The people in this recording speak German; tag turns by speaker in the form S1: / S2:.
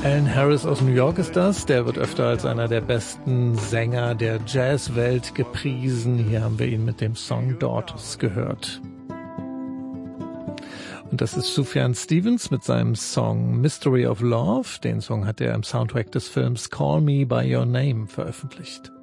S1: Alan Harris aus New York ist das. Der wird öfter als einer der besten Sänger der Jazzwelt gepriesen. Hier haben wir ihn mit dem Song Daughters gehört. Und das ist Sufjan Stevens mit seinem Song Mystery of Love. Den Song hat er im Soundtrack des Films Call Me By Your Name veröffentlicht.